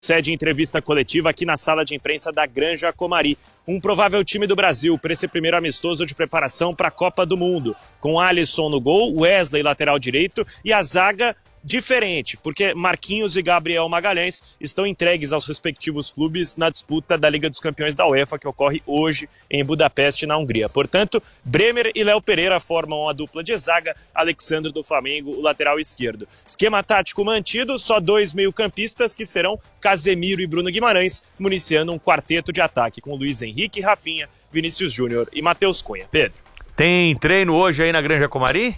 cede entrevista coletiva aqui na sala de imprensa da Granja Comari. Um provável time do Brasil para esse primeiro amistoso de preparação para a Copa do Mundo, com Alisson no gol, Wesley lateral direito e a zaga diferente, porque Marquinhos e Gabriel Magalhães estão entregues aos respectivos clubes na disputa da Liga dos Campeões da UEFA, que ocorre hoje em Budapeste, na Hungria. Portanto, Bremer e Léo Pereira formam a dupla de zaga, Alexandre do Flamengo, o lateral esquerdo. Esquema tático mantido, só 2 meio-campistas, que serão Casemiro e Bruno Guimarães, municiando um quarteto de ataque com Luiz Henrique, Rafinha, Vinícius Júnior e Matheus Cunha. Pedro. Tem treino hoje aí na Granja Comari?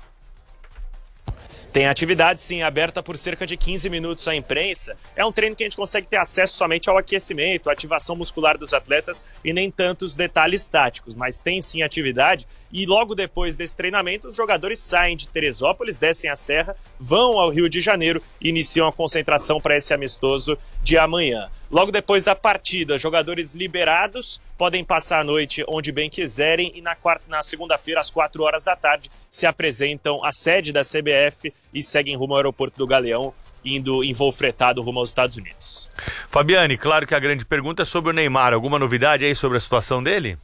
Tem atividade, sim, aberta por cerca de 15 minutos à imprensa. É um treino que a gente consegue ter acesso somente ao aquecimento, à ativação muscular dos atletas e nem tantos detalhes táticos, mas tem sim atividade. E logo depois desse treinamento, os jogadores saem de Teresópolis, descem a serra, vão ao Rio de Janeiro e iniciam a concentração para esse amistoso de amanhã. Logo depois da partida, jogadores liberados podem passar a noite onde bem quiserem e na segunda-feira, às 4 horas da tarde, se apresentam à sede da CBF e seguem rumo ao aeroporto do Galeão, indo em voo fretado rumo aos Estados Unidos. Fabiane, claro que a grande pergunta é sobre o Neymar. Alguma novidade aí sobre a situação dele?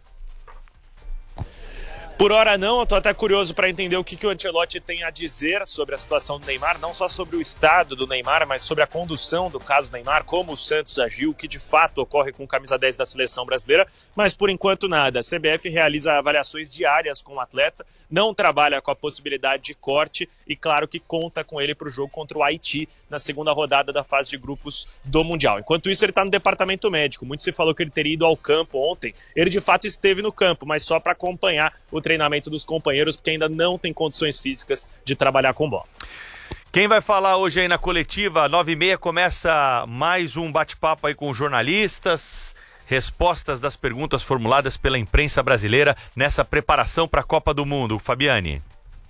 Por hora não, eu tô até curioso para entender o que o Ancelotti tem a dizer sobre a situação do Neymar, não só sobre o estado do Neymar, mas sobre a condução do caso do Neymar, como o Santos agiu, o que de fato ocorre com o camisa 10 da seleção brasileira, mas por enquanto nada. A CBF realiza avaliações diárias com o atleta, não trabalha com a possibilidade de corte e claro que conta com ele para o jogo contra o Haiti na segunda rodada da fase de grupos do Mundial. Enquanto isso, ele está no departamento médico. Muito se falou que ele teria ido ao campo ontem. Ele de fato esteve no campo, mas só para acompanhar o treinamento dos companheiros, porque ainda não tem condições físicas de trabalhar com bola. Quem vai falar hoje aí na coletiva? 9h30 começa mais um bate-papo aí com jornalistas, respostas das perguntas formuladas pela imprensa brasileira nessa preparação para a Copa do Mundo. Fabiane.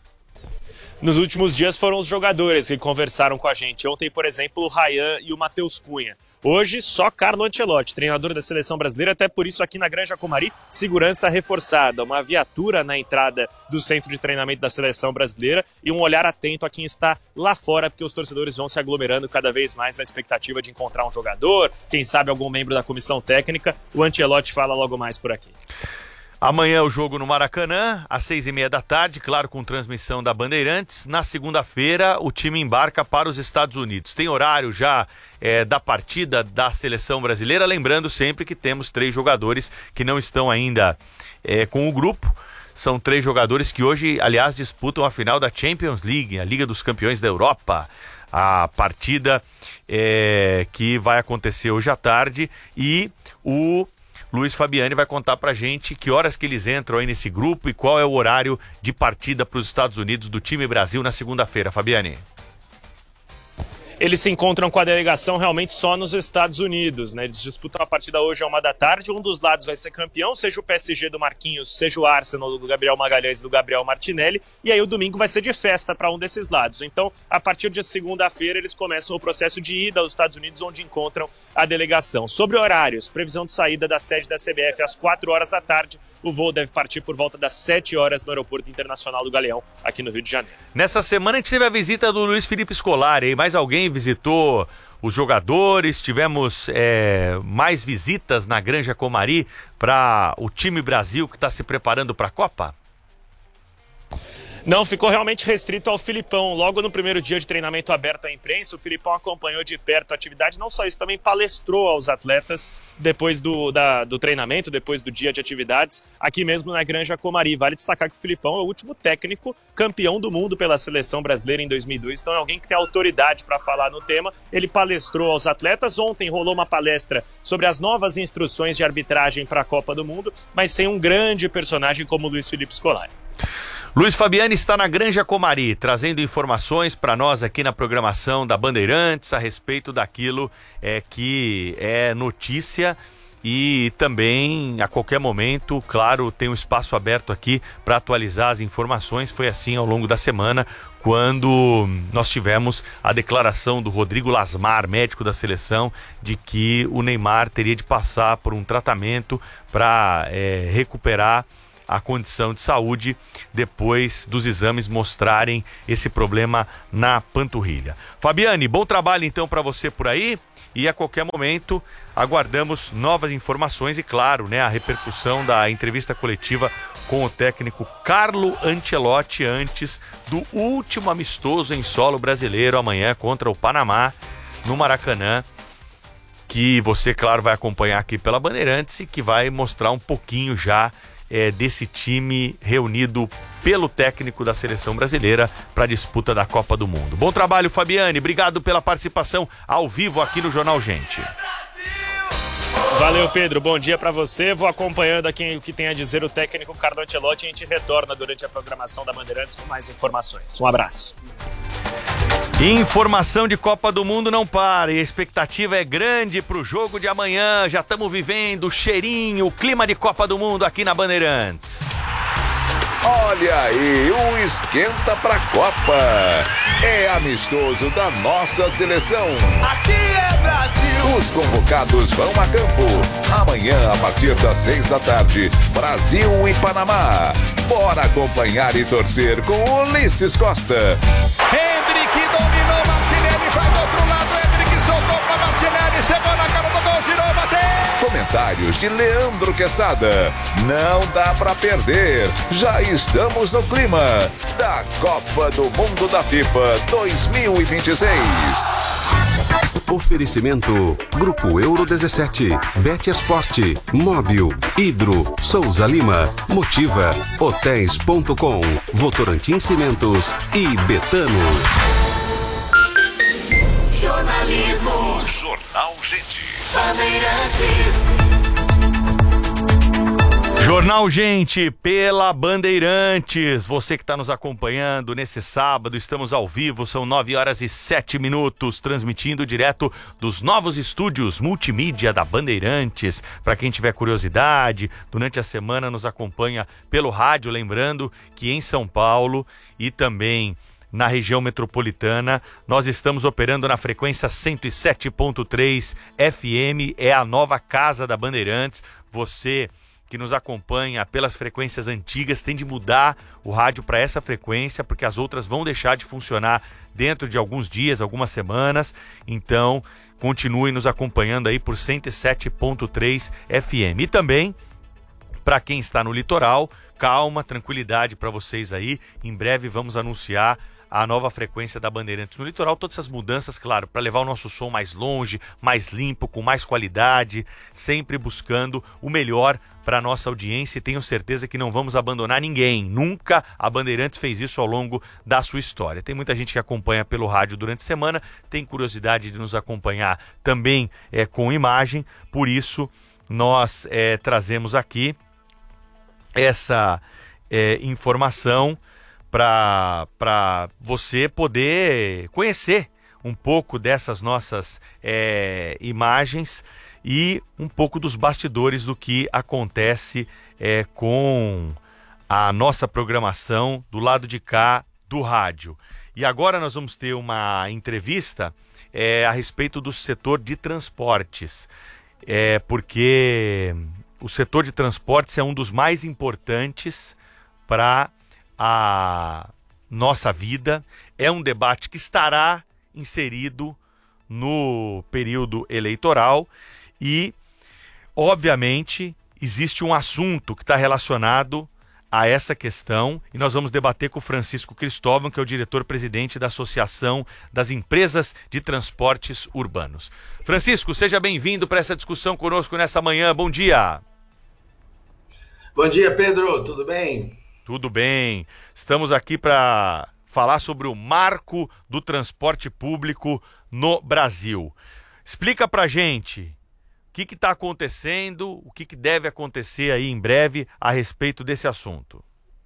Nos últimos dias foram os jogadores que conversaram com a gente. Ontem, por exemplo, o Ryan e o Matheus Cunha. Hoje, só Carlo Ancelotti, treinador da seleção brasileira. Até por isso, aqui na Granja Comari, segurança reforçada. Uma viatura na entrada do centro de treinamento da seleção brasileira e um olhar atento a quem está lá fora, porque os torcedores vão se aglomerando cada vez mais na expectativa de encontrar um jogador, quem sabe algum membro da comissão técnica. O Ancelotti fala logo mais por aqui. Amanhã o jogo no Maracanã, às 6h30 da tarde, claro, com transmissão da Bandeirantes. Na segunda-feira, o time embarca para os Estados Unidos. Tem horário já da partida da seleção brasileira, lembrando sempre que temos 3 jogadores que não estão ainda com o grupo. São 3 jogadores que hoje, aliás, disputam a final da Champions League, a Liga dos Campeões da Europa. A partida que vai acontecer hoje à tarde e o Luiz Fabiani vai contar pra gente que horas que eles entram aí nesse grupo e qual é o horário de partida para os Estados Unidos do time Brasil na segunda-feira. Fabiani. Eles se encontram com a delegação realmente só nos Estados Unidos, né? Eles disputam a partida hoje à 1 da tarde, um dos lados vai ser campeão, seja o PSG do Marquinhos, seja o Arsenal do Gabriel Magalhães e do Gabriel Martinelli, e aí o domingo vai ser de festa para um desses lados. Então, a partir de segunda-feira, eles começam o processo de ida aos Estados Unidos, onde encontram a delegação. Sobre horários, previsão de saída da sede da CBF às 4 horas da tarde, o voo deve partir por volta das 7 horas no Aeroporto Internacional do Galeão, aqui no Rio de Janeiro. Nessa semana a gente teve a visita do Luiz Felipe Scolari, mais alguém visitou os jogadores, tivemos mais visitas na Granja Comari para o time Brasil que está se preparando para a Copa? Não, ficou realmente restrito ao Filipão. Logo no primeiro dia de treinamento aberto à imprensa, o Filipão acompanhou de perto a atividade. Não só isso, também palestrou aos atletas depois do treinamento, depois do dia de atividades, aqui mesmo na Granja Comari. Vale destacar que o Filipão é o último técnico campeão do mundo pela seleção brasileira em 2002. Então é alguém que tem autoridade para falar no tema. Ele palestrou aos atletas. Ontem rolou uma palestra sobre as novas instruções de arbitragem para a Copa do Mundo, mas sem um grande personagem como o Luiz Felipe Scolari. Luiz Fabiani está na Granja Comari, trazendo informações para nós aqui na programação da Bandeirantes a respeito daquilo que é notícia e também, a qualquer momento, claro, tem um espaço aberto aqui para atualizar as informações. Foi assim ao longo da semana, quando nós tivemos a declaração do Rodrigo Lasmar, médico da seleção, de que o Neymar teria de passar por um tratamento para recuperar a condição de saúde depois dos exames mostrarem esse problema na panturrilha. Fabiane, bom trabalho então para você por aí. E a qualquer momento aguardamos novas informações e, claro, né, a repercussão da entrevista coletiva com o técnico Carlo Ancelotti antes do último amistoso em solo brasileiro amanhã contra o Panamá no Maracanã, que você, claro, vai acompanhar aqui pela Bandeirantes e que vai mostrar um pouquinho já desse time reunido pelo técnico da seleção brasileira para a disputa da Copa do Mundo. Bom trabalho, Fabiane. Obrigado pela participação ao vivo aqui no Jornal Gente. Valeu, Pedro. Bom dia para você. Vou acompanhando aqui o que tem a dizer o técnico Carlo Ancelotti e a gente retorna durante a programação da Bandeirantes com mais informações. Um abraço. Informação de Copa do Mundo não para e a expectativa é grande para o jogo de amanhã. Já estamos vivendo o cheirinho, o clima de Copa do Mundo aqui na Bandeirantes. Olha aí, o esquenta pra Copa. É amistoso da nossa seleção. Aqui é Brasil. Os convocados vão a campo. Amanhã, a partir das 6 da tarde, Brasil e Panamá. Bora acompanhar e torcer com Ulisses Costa. Hendrick dominou, Martinelli vai do outro lado. Hendrick soltou pra Martinelli, chegou na cara do gol, girou, bateu. Comentários de Leandro Quesada. Não dá pra perder. Já estamos no clima da Copa do Mundo da FIFA 2026. Oferecimento Grupo Euro 17, Bet Esporte, Móbil, Hidro, Souza Lima, Motiva, Hotéis.com, Votorantim Cimentos e Betano. Jornalismo. Jornal Gente. Bandeirantes. Jornal Gente, pela Bandeirantes. Você que está nos acompanhando nesse sábado, estamos ao vivo, são 9h07, transmitindo direto dos novos estúdios multimídia da Bandeirantes. Para quem tiver curiosidade, durante a semana nos acompanha pelo rádio, lembrando que em São Paulo e também na região metropolitana, nós estamos operando na frequência 107.3 FM, é a nova casa da Bandeirantes. Você que nos acompanha pelas frequências antigas tem de mudar o rádio para essa frequência, porque as outras vão deixar de funcionar dentro de alguns dias, algumas semanas. Então, continue nos acompanhando aí por 107.3 FM. E também, para quem está no litoral, calma, tranquilidade para vocês aí. Em breve vamos anunciar a nova frequência da Bandeirantes no litoral, todas essas mudanças, claro, para levar o nosso som mais longe, mais limpo, com mais qualidade, sempre buscando o melhor para a nossa audiência, e tenho certeza que não vamos abandonar ninguém. Nunca a Bandeirantes fez isso ao longo da sua história. Tem muita gente que acompanha pelo rádio durante a semana, tem curiosidade de nos acompanhar também com imagem, por isso nós trazemos aqui essa informação para você poder conhecer um pouco dessas nossas imagens e um pouco dos bastidores do que acontece com a nossa programação do lado de cá do rádio. E agora nós vamos ter uma entrevista a respeito do setor de transportes, porque o setor de transportes é um dos mais importantes para a nossa vida, é um debate que estará inserido no período eleitoral e, obviamente, existe um assunto que está relacionado a essa questão e nós vamos debater com o Francisco Cristóvão, que é o diretor-presidente da Associação das Empresas de Transportes Urbanos. Francisco, seja bem-vindo para essa discussão conosco nessa manhã. Bom dia. Bom dia, Pedro. Tudo bem? Tudo bem. Estamos aqui para falar sobre o marco do transporte público no Brasil. Explica pra gente o que está acontecendo, o que deve acontecer aí em breve a respeito desse assunto.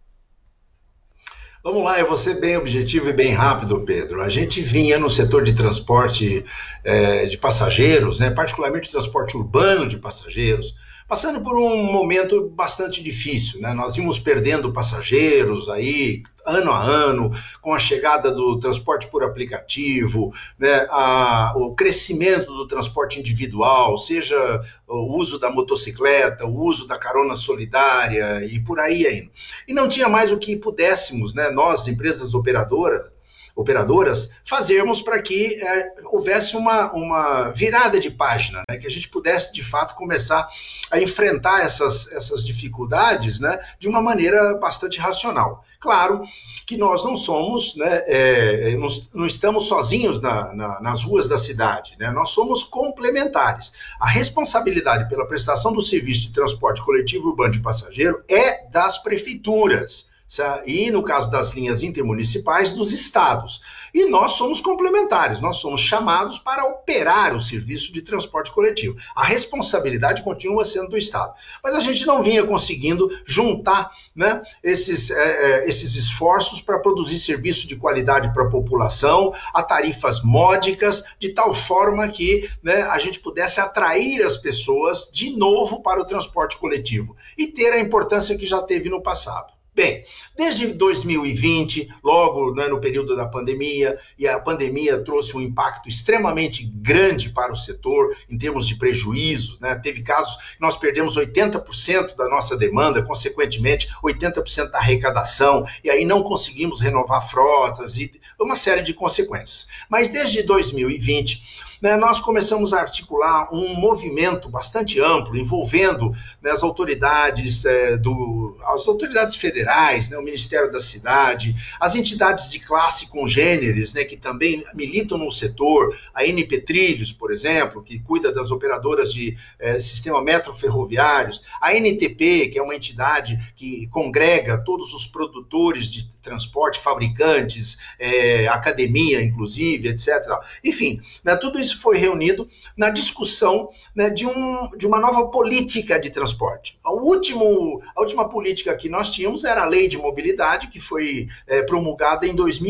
Vamos lá, eu vou ser bem objetivo e bem rápido, Pedro. A gente vinha no setor de transporte de passageiros, né, particularmente transporte urbano de passageiros, passando por um momento bastante difícil, né? Nós íamos perdendo passageiros aí ano a ano, com a chegada do transporte por aplicativo, né, o crescimento do transporte individual, seja o uso da motocicleta, o uso da carona solidária e por aí ainda. E não tinha mais o que pudéssemos, né, nós, empresas operadoras, fazermos para que houvesse uma virada de página, né, que a gente pudesse, de fato, começar a enfrentar essas dificuldades, né, de uma maneira bastante racional. Claro que nós não somos, né, não estamos sozinhos nas ruas da cidade, né, nós somos complementares. A responsabilidade pela prestação do serviço de transporte coletivo urbano de passageiro é das prefeituras, e no caso das linhas intermunicipais, dos estados. E nós somos complementares, nós somos chamados para operar o serviço de transporte coletivo. A responsabilidade continua sendo do estado. Mas a gente não vinha conseguindo juntar, né, esses esforços para produzir serviço de qualidade para a população, a tarifas módicas, de tal forma que, né, a gente pudesse atrair as pessoas de novo para o transporte coletivo e ter a importância que já teve no passado. Bem, desde 2020, logo, né, no período da pandemia, e a pandemia trouxe um impacto extremamente grande para o setor, em termos de prejuízo, né? Teve casos que nós perdemos 80% da nossa demanda, consequentemente 80% da arrecadação, e aí não conseguimos renovar frotas, e uma série de consequências. Mas desde 2020, né, nós começamos a articular um movimento bastante amplo, envolvendo, né, as autoridades federais, né, o Ministério da Cidade, as entidades de classe congêneres, né, que também militam no setor, a NP Trilhos, por exemplo, que cuida das operadoras de sistema metroferroviários, a NTP, que é uma entidade que congrega todos os produtores de transporte, fabricantes, academia, inclusive, etc. Enfim, né, tudo isso foi reunido na discussão, né, de uma nova política de transporte. A última política que nós tínhamos era a Lei de Mobilidade, que foi promulgada em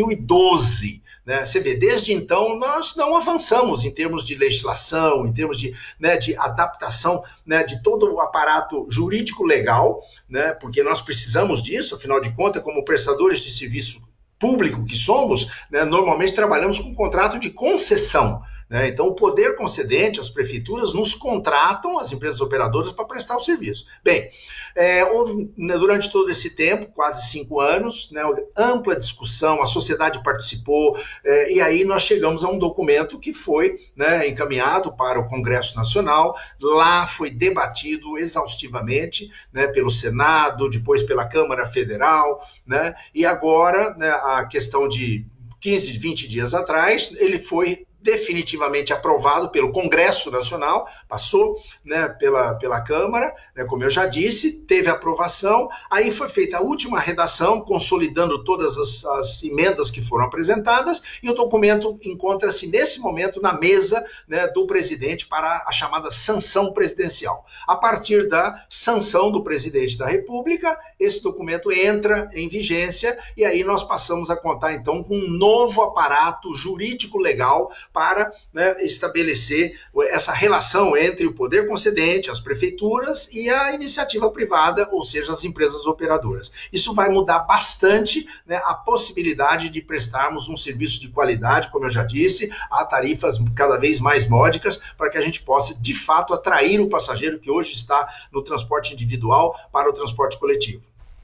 2012. Né? Você vê, desde então nós não avançamos em termos de legislação, em termos de adaptação, né, de todo o aparato jurídico-legal, né, porque nós precisamos disso, afinal de contas, como prestadores de serviço público que somos, né, normalmente trabalhamos com contrato de concessão. Né? Então, o poder concedente, as prefeituras, nos contratam, as empresas operadoras, para prestar o serviço. Bem, houve, né, durante todo esse tempo, quase 5 anos, né, ampla discussão, a sociedade participou, e aí nós chegamos a um documento que foi, né, encaminhado para o Congresso Nacional. Lá foi debatido exaustivamente, né, pelo Senado, depois pela Câmara Federal, né, e agora, né, a questão de 15, 20 dias atrás, ele foi definitivamente aprovado pelo Congresso Nacional, passou, né, pela Câmara, né, como eu já disse, teve aprovação, aí foi feita a última redação, consolidando todas as emendas que foram apresentadas, e o documento encontra-se nesse momento na mesa, né, do presidente para a chamada sanção presidencial. A partir da sanção do presidente da República, esse documento entra em vigência, e aí nós passamos a contar então com um novo aparato jurídico-legal para, né, estabelecer essa relação entre o poder concedente, as prefeituras e a iniciativa privada, ou seja, as empresas operadoras. Isso vai mudar bastante, né, a possibilidade de prestarmos um serviço de qualidade, como eu já disse, a tarifas cada vez mais módicas, para que a gente possa, de fato, atrair o passageiro que hoje está no transporte individual para o transporte coletivo.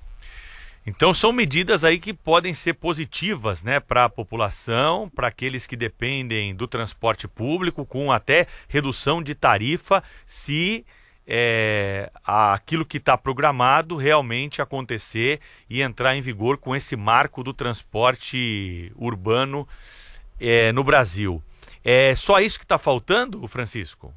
Então são medidas aí que podem ser positivas, né, para a população, para aqueles que dependem do transporte público, com até redução de tarifa, se aquilo que está programado realmente acontecer e entrar em vigor com esse marco do transporte urbano no Brasil. É só isso que está faltando, Francisco?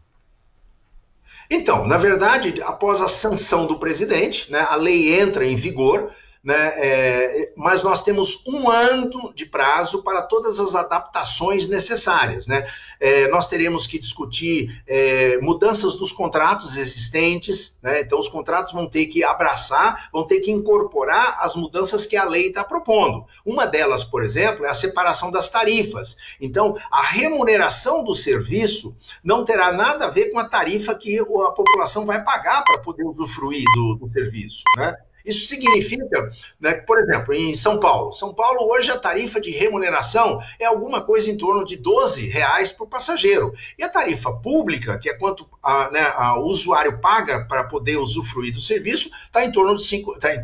Então, na verdade, após a sanção do presidente, né, a lei entra em vigor, né, mas nós temos 1 ano de prazo para todas as adaptações necessárias, né? Nós teremos que discutir mudanças dos contratos existentes, né? Então os contratos vão ter que abraçar, vão ter que incorporar as mudanças que a lei está propondo. Uma delas, por exemplo, é a separação das tarifas. Então a remuneração do serviço não terá nada a ver com a tarifa que a população vai pagar para poder usufruir do serviço, né? Isso significa, né, por exemplo, em São Paulo. São Paulo, hoje, a tarifa de remuneração é alguma coisa em torno de R$12 por passageiro. E a tarifa pública, que é quanto o usuário paga para poder usufruir do serviço, está em torno de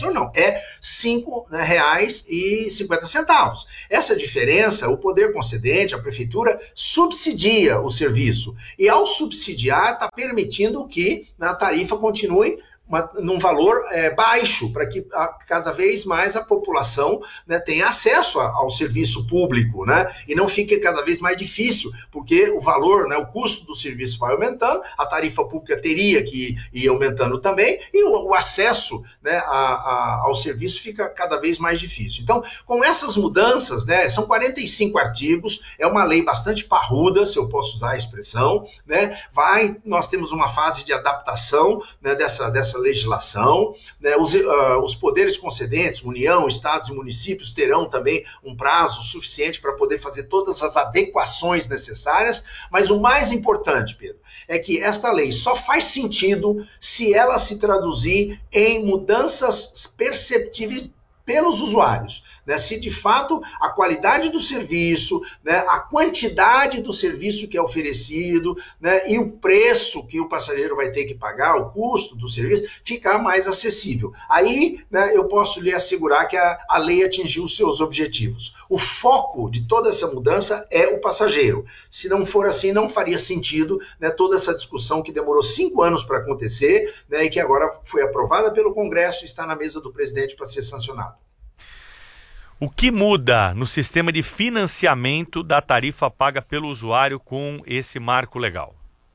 R$5,50. Essa diferença, o poder concedente, a prefeitura, subsidia o serviço. E ao subsidiar, está permitindo que a tarifa continue num valor baixo, para que cada vez mais a população, né, tenha acesso ao serviço público, né, e não fique cada vez mais difícil, porque o valor, né, o custo do serviço vai aumentando, a tarifa pública teria que ir aumentando também, e o acesso, né, ao serviço fica cada vez mais difícil. Então, com essas mudanças, né, são 45 artigos, é uma lei bastante parruda, se eu posso usar a expressão, né, nós temos uma fase de adaptação, né, dessa legislação, né, os poderes concedentes, União, Estados e municípios terão também um prazo suficiente para poder fazer todas as adequações necessárias, mas o mais importante, Pedro, é que esta lei só faz sentido se ela se traduzir em mudanças perceptíveis pelos usuários, né? Se de fato a qualidade do serviço, né, a quantidade do serviço que é oferecido, né, e o preço que o passageiro vai ter que pagar, o custo do serviço, ficar mais acessível. Aí, né, eu posso lhe assegurar que a lei atingiu os seus objetivos. O foco de toda essa mudança é o passageiro. Se não for assim, não faria sentido, né, toda essa discussão que demorou 5 anos para acontecer, né, e que agora foi aprovada pelo Congresso e está na mesa do presidente para ser sancionado. O que muda no sistema de financiamento da tarifa paga pelo usuário com esse marco legal?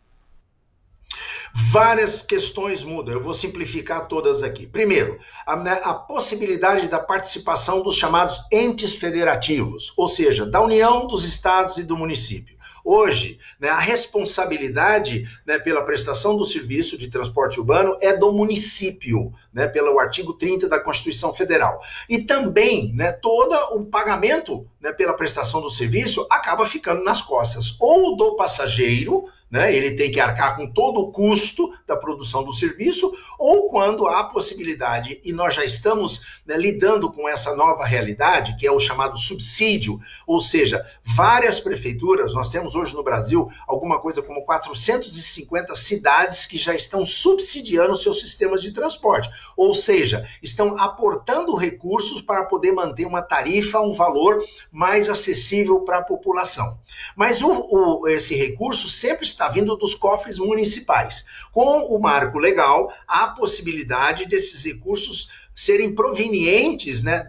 Várias questões mudam, eu vou simplificar todas aqui. Primeiro, a possibilidade da participação dos chamados entes federativos, ou seja, da União, dos estados e do município. Hoje, né, a responsabilidade, né, pela prestação do serviço de transporte urbano é do município, né, pelo artigo 30 da Constituição Federal. E também, né, todo o pagamento, né, pela prestação do serviço acaba ficando nas costas ou do passageiro, né, ele tem que arcar com todo o custo da produção do serviço, ou quando há a possibilidade, e nós já estamos, né, lidando com essa nova realidade, que é o chamado subsídio, ou seja, várias prefeituras, nós temos hoje no Brasil alguma coisa como 450 cidades que já estão subsidiando seus sistemas de transporte, ou seja, estão aportando recursos para poder manter uma tarifa, um valor mais acessível para a população. Mas esse recurso sempre está vindo dos cofres municipais. Com o marco legal, há a possibilidade desses recursos serem provenientes, né,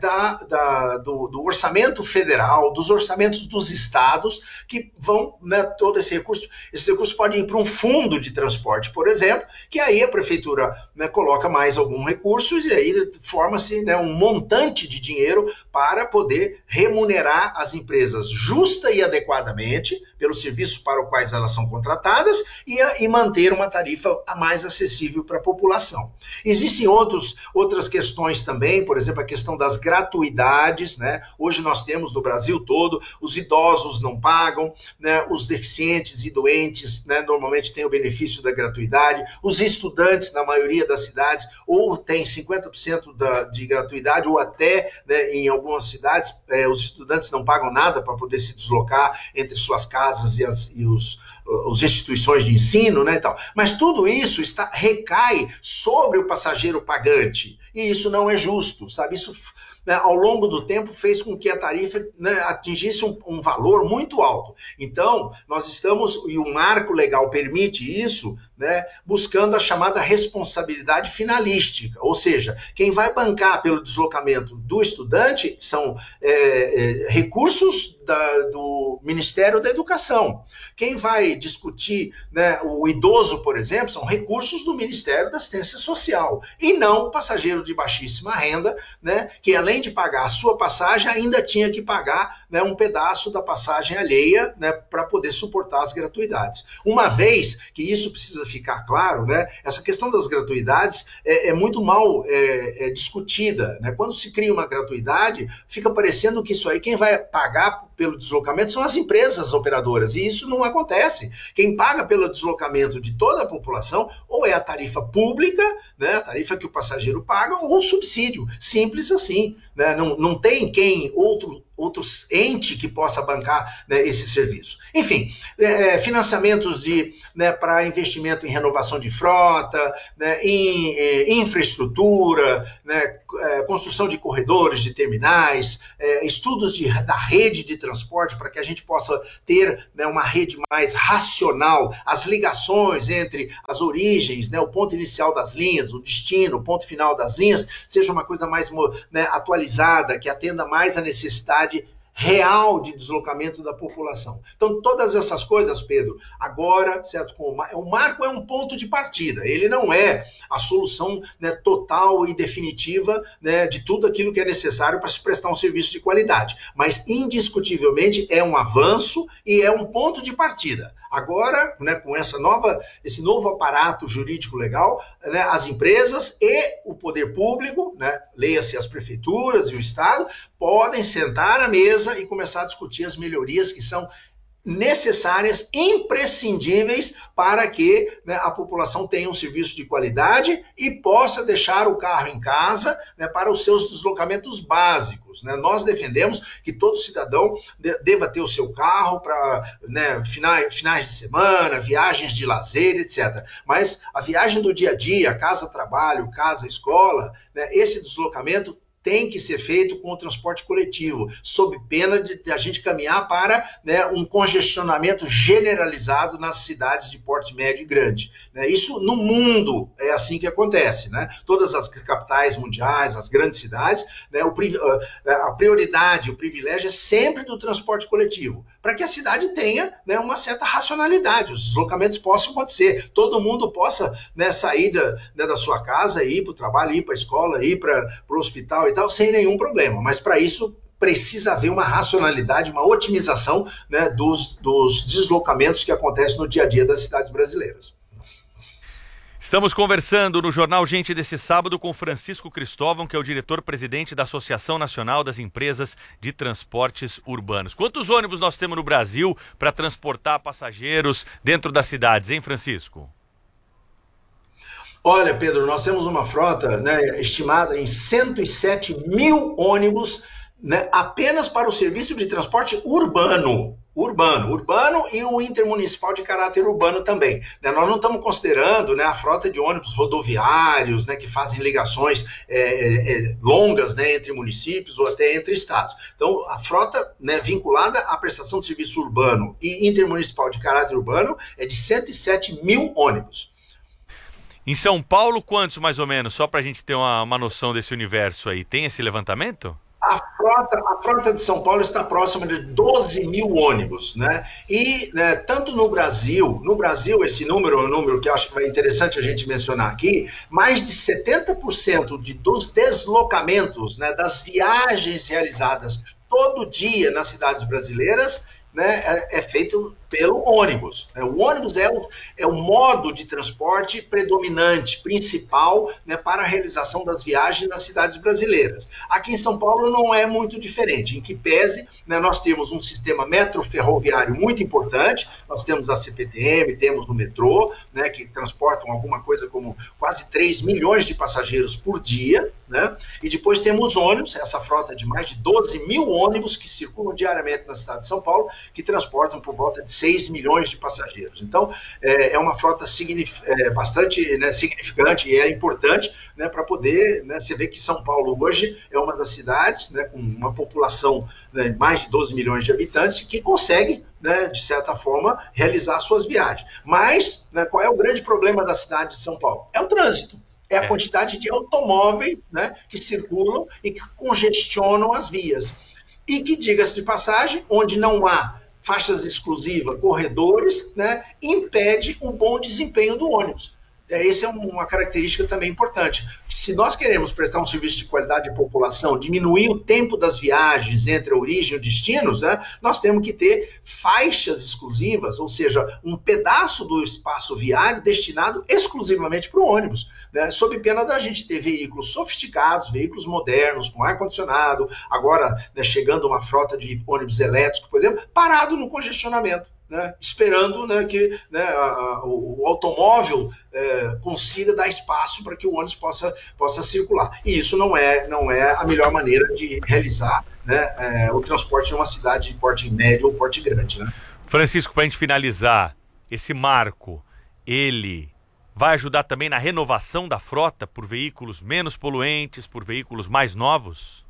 do orçamento federal, dos orçamentos dos estados, que vão, né, todo esse recurso pode ir para um fundo de transporte, por exemplo, que aí a prefeitura, né, coloca mais algum recurso e aí forma-se, né, um montante de dinheiro para poder remunerar as empresas justa e adequadamente pelo serviço para o quais elas são contratadas e manter uma tarifa mais acessível para a população. Existem outras questões também, por exemplo, a questão das gratuidades, né? Hoje nós temos no Brasil todo, os idosos não pagam, né? Os deficientes e doentes, né, normalmente têm o benefício da gratuidade, os estudantes, na maioria das cidades, ou têm 50% de gratuidade, ou até, né, em algumas cidades, os estudantes não pagam nada para poder se deslocar entre suas casas e as instituições de ensino, né, e tal. Mas tudo isso recai sobre o passageiro pagante, e isso não é justo, sabe? Isso, né, ao longo do tempo fez com que a tarifa, né, atingisse um valor muito alto. Então, nós estamos, e o marco legal permite isso, né, buscando a chamada responsabilidade finalística, ou seja, quem vai bancar pelo deslocamento do estudante são recursos do Ministério da Educação. Quem vai discutir, né, o idoso, por exemplo, são recursos do Ministério da Assistência Social, e não o passageiro de baixíssima renda, né, que além de pagar a sua passagem, ainda tinha que pagar, né, um pedaço da passagem alheia, né, para poder suportar as gratuidades. Uma vez que isso precisa ficar claro, né, essa questão das gratuidades é muito mal discutida, né? Quando se cria uma gratuidade, fica parecendo que isso aí, quem vai pagar pelo deslocamento são as empresas operadoras, e isso não acontece. Quem paga pelo deslocamento de toda a população ou é a tarifa pública, né, a tarifa que o passageiro paga, ou um subsídio, simples assim, né? Não tem quem outro ente que possa bancar, né, esse serviço. Enfim, financiamentos para investimento em renovação de frota, né, em infraestrutura, né, construção de corredores, de terminais, estudos da rede de transporte para que a gente possa ter, né, uma rede mais racional, as ligações entre as origens, né, o ponto inicial das linhas, o destino, o ponto final das linhas, seja uma coisa mais, né, atualizada, que atenda mais à necessidade real de deslocamento da população. Então, todas essas coisas, Pedro, agora, certo, o marco é um ponto de partida, ele não é a solução, né, total e definitiva, né, de tudo aquilo que é necessário para se prestar um serviço de qualidade, mas indiscutivelmente é um avanço e é um ponto de partida. Agora, né, com esse novo aparato jurídico legal, né, as empresas e o poder público, né, leia-se as prefeituras e o Estado, podem sentar à mesa e começar a discutir as melhorias que são necessárias, imprescindíveis para que, né, a população tenha um serviço de qualidade e possa deixar o carro em casa, né, para os seus deslocamentos básicos, né? Nós defendemos que todo cidadão deva ter o seu carro para, né, finais de semana, viagens de lazer, etc. Mas a viagem do dia a dia, casa-trabalho, casa-escola, né, esse deslocamento tem que ser feito com o transporte coletivo, sob pena de a gente caminhar para, né, um congestionamento generalizado nas cidades de porte médio e grande, né? Isso no mundo é assim que acontece, né? Todas as capitais mundiais, as grandes cidades, né, a prioridade, o privilégio é sempre do transporte coletivo, para que a cidade tenha, né, uma certa racionalidade, os deslocamentos possam acontecer, todo mundo possa, né, sair da sua casa, ir para o trabalho, ir para a escola, ir para o hospital e tal, sem nenhum problema, mas para isso precisa haver uma racionalidade, uma otimização, né, dos deslocamentos que acontecem no dia a dia das cidades brasileiras. Estamos conversando no Jornal Gente desse sábado com Francisco Cristóvão, que é o diretor-presidente da Associação Nacional das Empresas de Transportes Urbanos. Quantos ônibus nós temos no Brasil para transportar passageiros dentro das cidades, hein, Francisco? Olha, Pedro, nós temos uma frota, né, estimada em 107 mil ônibus, né, apenas para o serviço de transporte urbano e o intermunicipal de caráter urbano também, né? Nós não estamos considerando, né, a frota de ônibus rodoviários, né, que fazem ligações longas, né, entre municípios ou até entre estados. Então, a frota, né, vinculada à prestação de serviço urbano e intermunicipal de caráter urbano é de 107 mil ônibus. Em São Paulo, quantos mais ou menos? Só para a gente ter uma noção desse universo aí. Tem esse levantamento? A frota de São Paulo está próxima de 12 mil ônibus, né? E, né, tanto no Brasil, esse número é um número que eu acho que é interessante a gente mencionar aqui, mais de 70% dos deslocamentos, né, das viagens realizadas todo dia nas cidades brasileiras, né, é feito pelo ônibus. O ônibus é o modo de transporte predominante, principal, né, para a realização das viagens nas cidades brasileiras. Aqui em São Paulo não é muito diferente, em que pese, né, nós temos um sistema metroferroviário muito importante, nós temos a CPTM, temos o metrô, né, que transportam alguma coisa como quase 3 milhões de passageiros por dia, né, e depois temos ônibus, essa frota de mais de 12 mil ônibus que circulam diariamente na cidade de São Paulo, que transportam por volta de 6 milhões de passageiros. Então, é uma frota bastante, né, significante e é importante, né, para poder, né, você vê que São Paulo hoje é uma das cidades, né, com uma população, né, mais de 12 milhões de habitantes que consegue, né, de certa forma, realizar suas viagens. Mas, né, qual é o grande problema da cidade de São Paulo? É o trânsito. É a quantidade de automóveis, né, que circulam e que congestionam as vias. E que, diga-se de passagem, onde não há faixas exclusivas, corredores, né, impede o bom desempenho do ônibus. Essa é uma característica também importante. Se nós queremos prestar um serviço de qualidade à população, diminuir o tempo das viagens entre a origem e os destinos, né, nós temos que ter faixas exclusivas, ou seja, um pedaço do espaço viário destinado exclusivamente para o ônibus, né, sob pena da gente ter veículos sofisticados, veículos modernos, com ar-condicionado, agora, né, chegando uma frota de ônibus elétricos, por exemplo, parado no congestionamento. Né, esperando, né, que, né, o automóvel consiga dar espaço para que o ônibus possa circular. E isso não é a melhor maneira de realizar, né, o transporte em uma cidade de porte médio ou porte grande. Né? Francisco, para a gente finalizar, esse marco, ele vai ajudar também na renovação da frota por veículos menos poluentes, por veículos mais novos?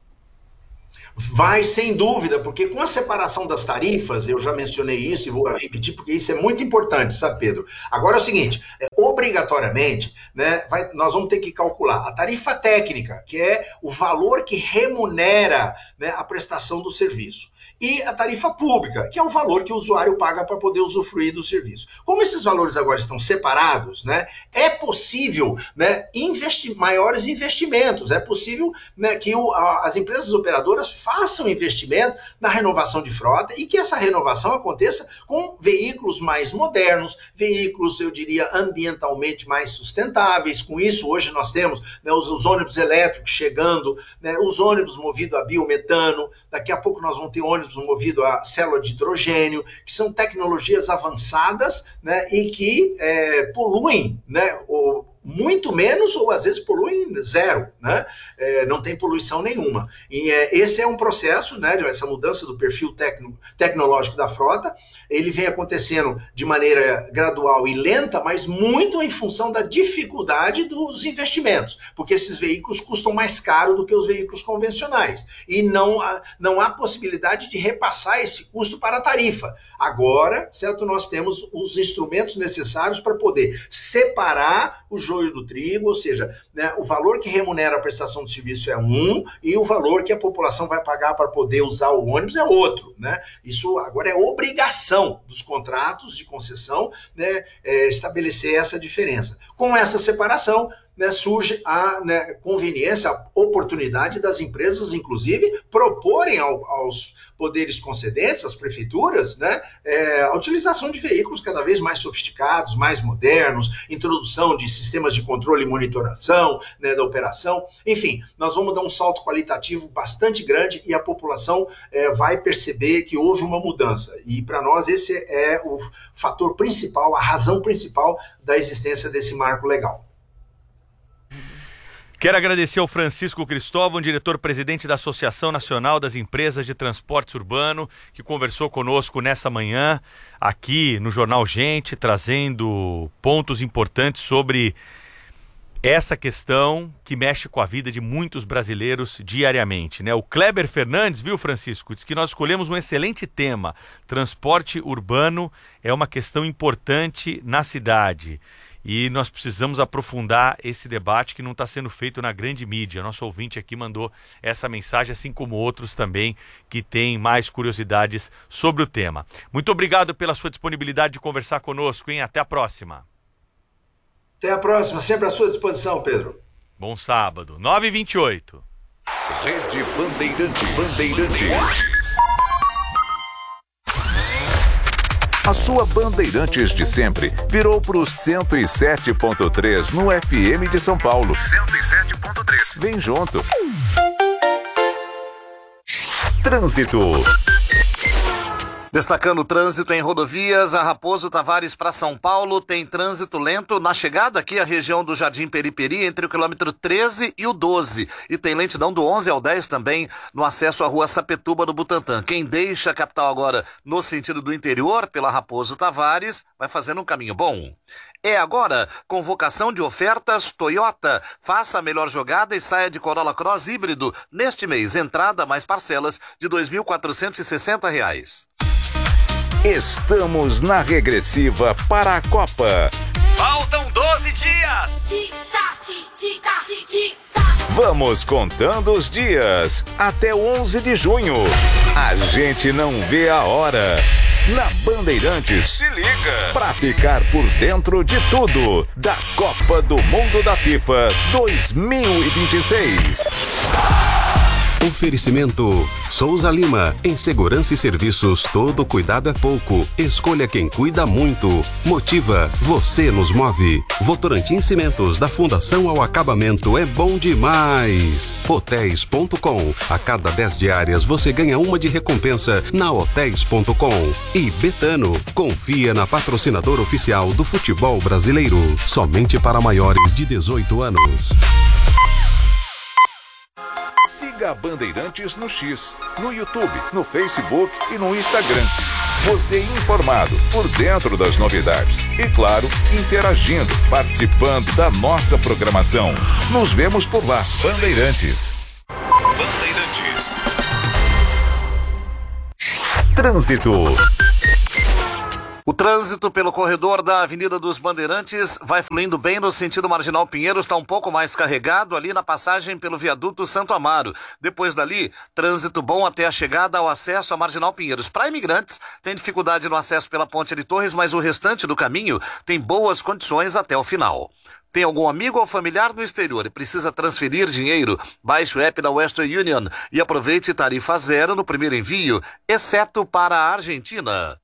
Vai, sem dúvida, porque com a separação das tarifas, eu já mencionei isso e vou repetir, porque isso é muito importante, sabe, Pedro? Agora é o seguinte, obrigatoriamente, né, nós vamos ter que calcular a tarifa técnica, que é o valor que remunera, né, a prestação do serviço, e a tarifa pública, que é o valor que o usuário paga para poder usufruir do serviço. Como esses valores agora estão separados, né, é possível, né, maiores investimentos, é possível, né, que as empresas operadoras façam investimento na renovação de frota e que essa renovação aconteça com veículos mais modernos, veículos, eu diria, ambientalmente mais sustentáveis. Com isso, hoje nós temos, né, os ônibus elétricos chegando, né, os ônibus movidos a biometano, daqui a pouco nós vamos ter ônibus movidos a célula de hidrogênio, que são tecnologias avançadas, né, e que poluem, né, muito menos ou às vezes poluem zero, né? Não tem poluição nenhuma. E esse é um processo, né, essa mudança do perfil tecnológico da frota, ele vem acontecendo de maneira gradual e lenta, mas muito em função da dificuldade dos investimentos, porque esses veículos custam mais caro do que os veículos convencionais, e não há possibilidade de repassar esse custo para a tarifa. Agora, certo, nós temos os instrumentos necessários para poder separar o joio do trigo, ou seja, né, o valor que remunera a prestação de serviço é um e o valor que a população vai pagar para poder usar o ônibus é outro. Né? Isso agora é obrigação dos contratos de concessão, né, estabelecer essa diferença. Com essa separação, né, surge a, né, conveniência, a oportunidade das empresas, inclusive, proporem aos poderes concedentes, às prefeituras, né, a utilização de veículos cada vez mais sofisticados, mais modernos, introdução de sistemas de controle e monitoração, né, da operação. Enfim, nós vamos dar um salto qualitativo bastante grande e a população vai perceber que houve uma mudança. E para nós esse é o fator principal, a razão principal da existência desse marco legal. Quero agradecer ao Francisco Cristóvão, diretor-presidente da Associação Nacional das Empresas de Transportes Urbano, que conversou conosco nessa manhã, aqui no Jornal Gente, trazendo pontos importantes sobre essa questão que mexe com a vida de muitos brasileiros diariamente, né? O Kleber Fernandes, viu, Francisco, diz que nós escolhemos um excelente tema. Transporte urbano é uma questão importante na cidade. E nós precisamos aprofundar esse debate que não está sendo feito na grande mídia. Nosso ouvinte aqui mandou essa mensagem, assim como outros também que têm mais curiosidades sobre o tema. Muito obrigado pela sua disponibilidade de conversar conosco, hein? Até a próxima. Até a próxima, sempre à sua disposição, Pedro. Bom sábado, 9h28. Rede Bandeirantes. A sua Bandeirantes de sempre virou pro 107.3 no FM de São Paulo. 107.3. Vem junto. Trânsito. Destacando o trânsito em rodovias, a Raposo Tavares para São Paulo tem trânsito lento na chegada aqui à região do Jardim Periperi, entre o quilômetro 13 e o 12. E tem lentidão do 11 ao 10 também no acesso à rua Sapetuba, no Butantã. Quem deixa a capital agora no sentido do interior, pela Raposo Tavares, vai fazendo um caminho bom. É agora, convocação de ofertas Toyota. Faça a melhor jogada e saia de Corolla Cross híbrido. Neste mês, entrada mais parcelas de R$ 2.460. Estamos na regressiva para a Copa. Faltam 12 dias. Vamos contando os dias até 11 de junho. A gente não vê a hora. Na Bandeirantes, se liga pra ficar por dentro de tudo da Copa do Mundo da FIFA 2026. Oferecimento Souza Lima. Em segurança e serviços, todo cuidado é pouco. Escolha quem cuida muito. Motiva, você nos move. Votorantim Cimentos, da fundação ao acabamento, é bom demais. Hotéis.com. A cada 10 diárias você ganha uma de recompensa na Hotéis.com. E Betano, confia na patrocinadora oficial do futebol brasileiro. Somente para maiores de 18 anos. Siga a Bandeirantes no X, no YouTube, no Facebook e no Instagram. Você informado, por dentro das novidades. E claro, interagindo, participando da nossa programação. Nos vemos por lá. Bandeirantes. Bandeirantes. Trânsito. O trânsito pelo corredor da Avenida dos Bandeirantes vai fluindo bem no sentido Marginal Pinheiros, está um pouco mais carregado ali na passagem pelo viaduto Santo Amaro. Depois dali, trânsito bom até a chegada ao acesso à Marginal Pinheiros. Para imigrantes, tem dificuldade no acesso pela Ponte de Torres, mas o restante do caminho tem boas condições até o final. Tem algum amigo ou familiar no exterior e precisa transferir dinheiro? Baixe o app da Western Union e aproveite tarifa zero no primeiro envio, exceto para a Argentina.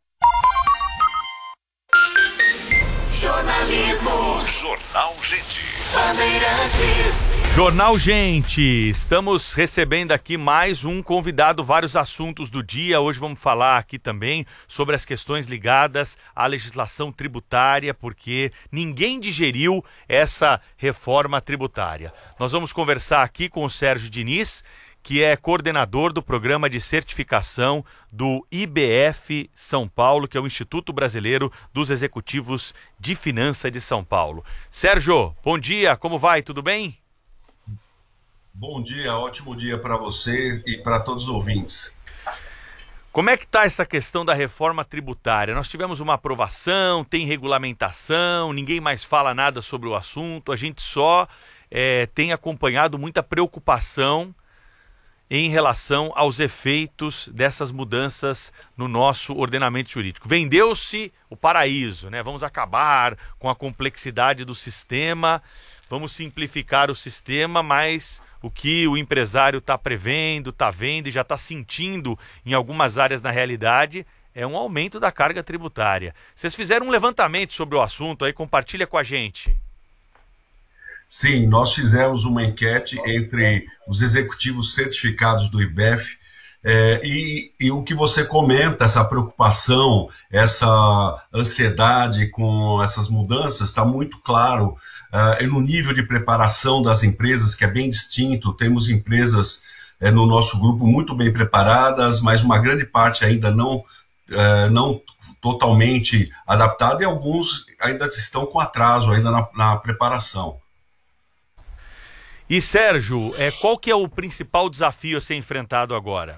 Jornalismo. Jornal Gente. Bandeirantes. Jornal Gente, estamos recebendo aqui mais um convidado, vários assuntos do dia. Hoje vamos falar aqui também sobre as questões ligadas à legislação tributária, porque ninguém digeriu essa reforma tributária. Nós vamos conversar aqui com o Sérgio Diniz, que é coordenador do programa de certificação do IBF São Paulo, que é o Instituto Brasileiro dos Executivos de Finanças de São Paulo. Sérgio, bom dia, como vai? Tudo bem? Bom dia, ótimo dia para vocês e para todos os ouvintes. Como é que está essa questão da reforma tributária? Nós tivemos uma aprovação, tem regulamentação, ninguém mais fala nada sobre o assunto, a gente só tem acompanhado muita preocupação em relação aos efeitos dessas mudanças no nosso ordenamento jurídico. Vendeu-se o paraíso, né? Vamos acabar com a complexidade do sistema, vamos simplificar o sistema, mas o que o empresário está prevendo, está vendo e já está sentindo em algumas áreas na realidade é um aumento da carga tributária. Vocês fizeram um levantamento sobre o assunto aí, compartilha com a gente. Sim, nós fizemos uma enquete entre os executivos certificados do IBF e o que você comenta, essa preocupação, essa ansiedade com essas mudanças, está muito claro no nível de preparação das empresas, que é bem distinto. Temos empresas no nosso grupo muito bem preparadas, mas uma grande parte ainda não totalmente adaptada e alguns ainda estão com atraso ainda na preparação. E Sérgio, qual que é o principal desafio a ser enfrentado agora?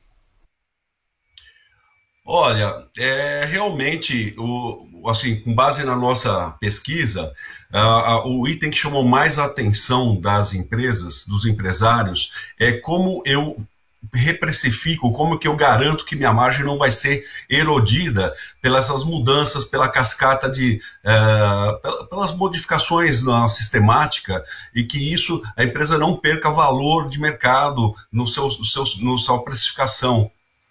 Olha, realmente, assim, com base na nossa pesquisa, o item que chamou mais a atenção das empresas, dos empresários, é como eu reprecifico, como que eu garanto que minha margem não vai ser erodida pelas mudanças, pela cascata pelas modificações na sistemática, e que isso, a empresa não perca valor de mercado na sua precificação.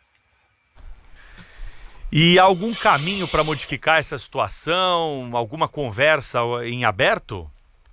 E algum caminho para modificar essa situação? Alguma conversa em aberto?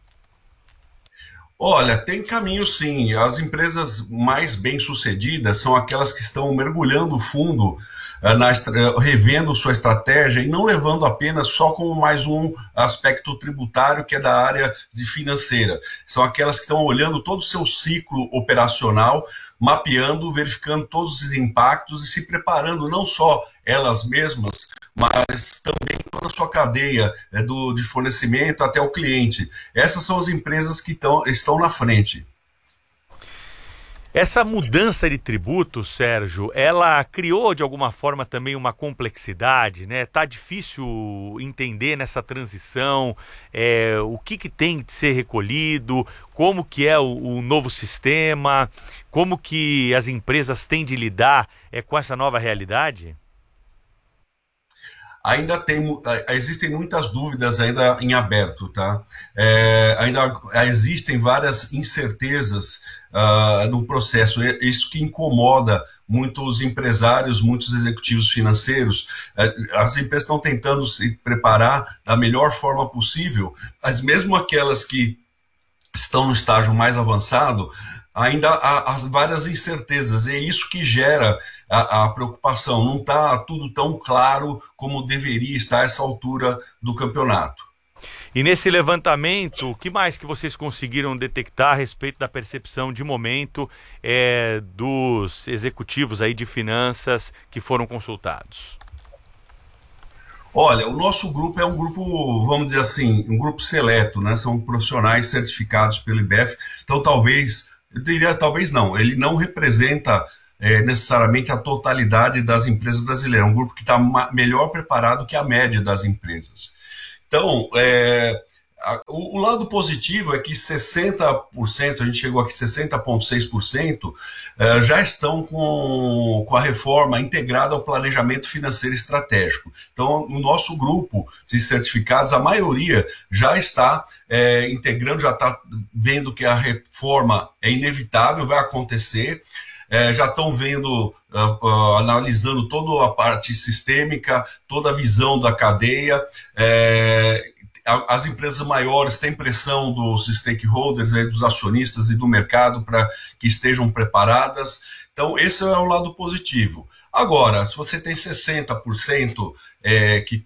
Olha, tem caminho sim. As empresas mais bem-sucedidas são aquelas que estão mergulhando fundo, revendo sua estratégia e não levando apenas só como mais um aspecto tributário que é da área de financeira. São aquelas que estão olhando todo o seu ciclo operacional, mapeando, verificando todos os impactos e se preparando, não só elas mesmas, mas também toda a sua cadeia de fornecimento até o cliente. Essas são as empresas que estão na frente. Essa mudança de tributo, Sérgio, ela criou de alguma forma também uma complexidade, né? Tá difícil entender nessa transição o que tem de ser recolhido, como que é o novo sistema, como que as empresas têm de lidar com essa nova realidade? existem muitas dúvidas ainda em aberto, tá? Ainda existem várias incertezas no processo. Isso que incomoda muitos empresários, muitos executivos financeiros. As empresas estão tentando se preparar da melhor forma possível, mas mesmo aquelas que estão no estágio mais avançado, ainda há várias incertezas, e é isso que gera a preocupação. Não está tudo tão claro como deveria estar a essa altura do campeonato. E nesse levantamento, o que mais que vocês conseguiram detectar a respeito da percepção de momento dos executivos aí de finanças que foram consultados? Olha, o nosso grupo é um grupo, vamos dizer assim, um grupo seleto, né? São profissionais certificados pelo IBEF, então eu diria talvez não, ele não representa necessariamente a totalidade das empresas brasileiras, é um grupo que está melhor preparado que a média das empresas. Então, o lado positivo é que 60%, a gente chegou aqui 60,6%, já estão com a reforma integrada ao planejamento financeiro estratégico. Então, no nosso grupo de certificados, a maioria já está integrando, já está vendo que a reforma é inevitável, vai acontecer, já estão vendo, analisando toda a parte sistêmica, toda a visão da cadeia. As empresas maiores têm pressão dos stakeholders, dos acionistas e do mercado para que estejam preparadas. Então, esse é o lado positivo. Agora, se você tem 60% que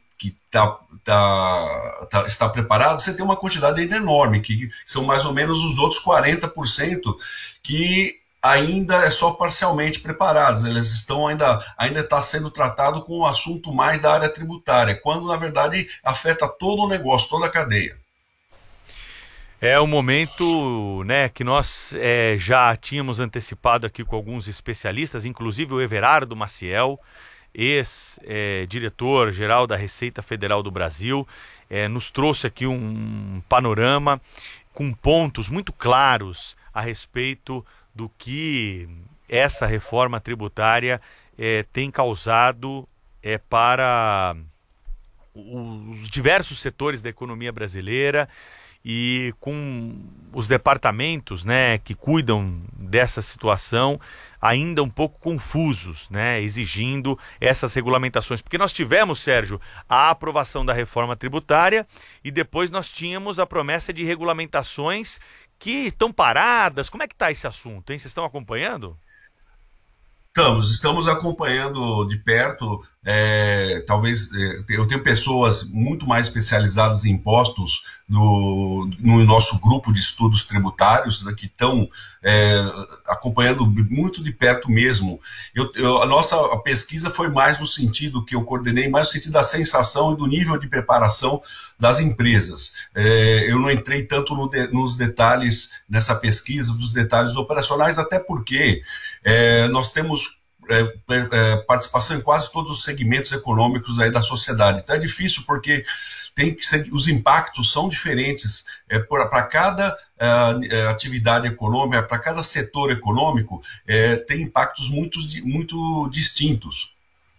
está preparado, você tem uma quantidade ainda enorme, que são mais ou menos os outros 40% que ainda é só parcialmente preparados. Eles estão ainda está sendo tratado com um assunto mais da área tributária, quando na verdade afeta todo o negócio, toda a cadeia. É o momento, né, que nós já tínhamos antecipado aqui com alguns especialistas, inclusive o Everardo Maciel, ex-diretor-geral da Receita Federal do Brasil, nos trouxe aqui um panorama com pontos muito claros a respeito do que essa reforma tributária tem causado para os diversos setores da economia brasileira, e com os departamentos, né, que cuidam dessa situação ainda um pouco confusos, né, exigindo essas regulamentações. Porque nós tivemos, Sérgio, a aprovação da reforma tributária e depois nós tínhamos a promessa de regulamentações que estão paradas. Como é que está esse assunto, hein? Vocês estão acompanhando? Estamos acompanhando de perto. Talvez eu tenho pessoas muito mais especializadas em impostos no nosso grupo de estudos tributários, né, que estão acompanhando muito de perto mesmo. A nossa pesquisa foi mais no sentido que eu coordenei, mais no sentido da sensação e do nível de preparação das empresas. Eu não entrei tanto nos detalhes nessa pesquisa, dos detalhes operacionais, até porque nós temos participação em quase todos os segmentos econômicos aí da sociedade. Então é difícil porque os impactos são diferentes para cada atividade econômica, para cada setor econômico, tem impactos muito distintos.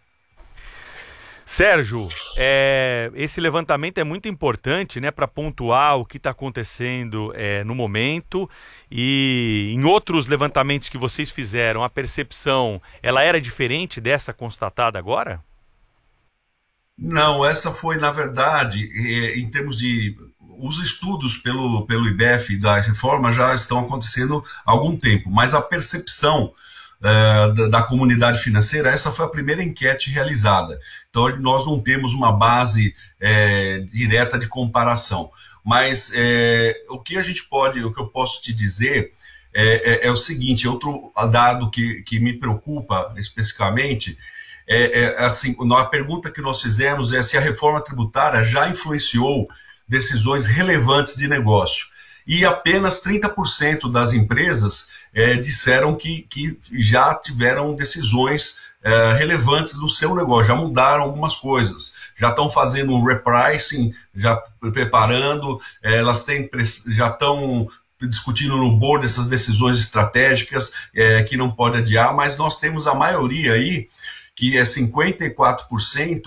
Sérgio, esse levantamento é muito importante, né, para pontuar o que está acontecendo no momento, e em outros levantamentos que vocês fizeram, a percepção ela era diferente dessa constatada agora? Não, essa foi, na verdade, em termos de... Os estudos pelo IBEF da reforma já estão acontecendo há algum tempo, mas a percepção da comunidade financeira, essa foi a primeira enquete realizada. Então, nós não temos uma base direta de comparação. Mas o que eu posso te dizer é o seguinte: outro dado que me preocupa especificamente assim, a pergunta que nós fizemos é se a reforma tributária já influenciou decisões relevantes de negócio. E apenas 30% das empresas disseram que já tiveram decisões relevantes no seu negócio, já mudaram algumas coisas, já estão fazendo um repricing, já preparando, já estão discutindo no board essas decisões estratégicas que não pode adiar, mas nós temos a maioria aí, que é 54%,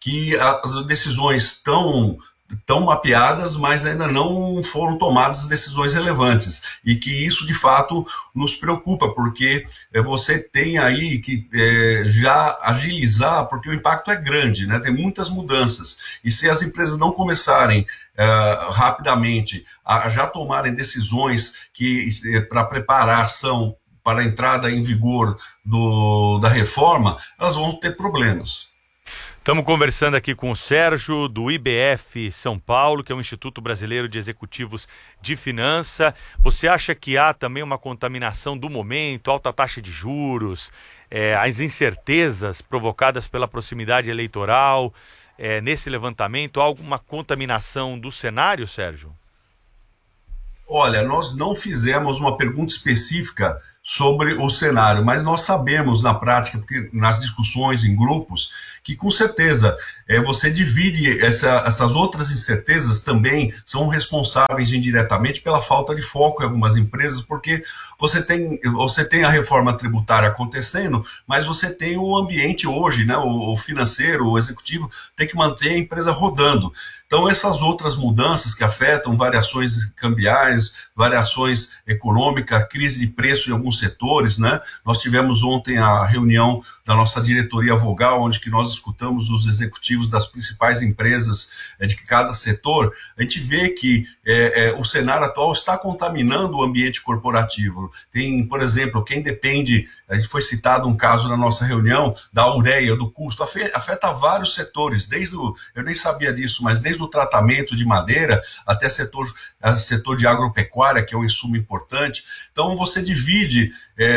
que as decisões estão mapeadas, mas ainda não foram tomadas decisões relevantes, e que isso de fato nos preocupa, porque você tem aí que já agilizar, porque o impacto é grande, né? Tem muitas mudanças, e se as empresas não começarem rapidamente a já tomarem decisões para preparação para a entrada em vigor da reforma, elas vão ter problemas. Estamos conversando aqui com o Sérgio, do IBF São Paulo, que é o Instituto Brasileiro de Executivos de Finança. Você acha que há também uma contaminação do momento, alta taxa de juros, as incertezas provocadas pela proximidade eleitoral, nesse levantamento? Há alguma contaminação do cenário, Sérgio? Olha, nós não fizemos uma pergunta específica sobre o cenário, mas nós sabemos na prática, porque nas discussões em grupos, que com certeza você divide essas outras incertezas também são responsáveis indiretamente pela falta de foco em algumas empresas, porque você tem a reforma tributária acontecendo, mas você tem o ambiente hoje, né, o financeiro, o executivo, tem que manter a empresa rodando. Então essas outras mudanças que afetam variações cambiais, variações econômicas, crise de preço em alguns setores, né? Nós tivemos ontem a reunião da nossa diretoria vogal, onde que nós escutamos os executivos das principais empresas de cada setor. A gente vê que o cenário atual está contaminando o ambiente corporativo. Tem, por exemplo, quem depende, a gente foi citado um caso na nossa reunião, da ureia, do custo, afeta vários setores, eu nem sabia disso, mas desde o tratamento de madeira até setor de agropecuária, que é um insumo importante. Então você divide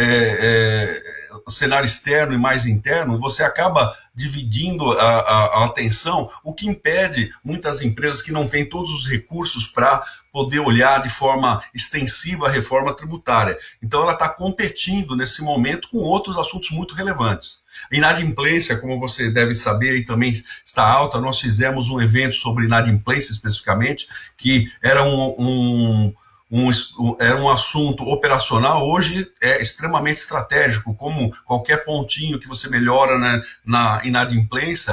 o cenário externo e mais interno, você acaba dividindo a atenção, o que impede muitas empresas que não têm todos os recursos para poder olhar de forma extensiva a reforma tributária. Então ela está competindo nesse momento com outros assuntos muito relevantes. A inadimplência, como você deve saber, e também está alta. Nós fizemos um evento sobre inadimplência especificamente, que era um assunto operacional, hoje é extremamente estratégico, como qualquer pontinho que você melhora na inadimplência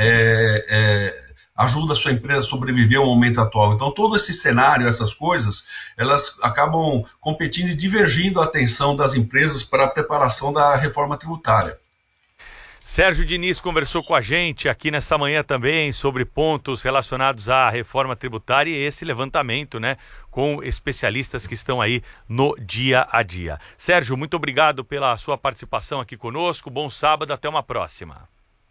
ajuda a sua empresa a sobreviver ao momento atual. Então todo esse cenário, essas coisas, elas acabam competindo e divergindo a atenção das empresas para a preparação da reforma tributária. Sérgio Diniz conversou com a gente aqui nessa manhã também sobre pontos relacionados à reforma tributária e esse levantamento, né, com especialistas que estão aí no dia a dia. Sérgio, muito obrigado pela sua participação aqui conosco. Bom sábado, até uma próxima.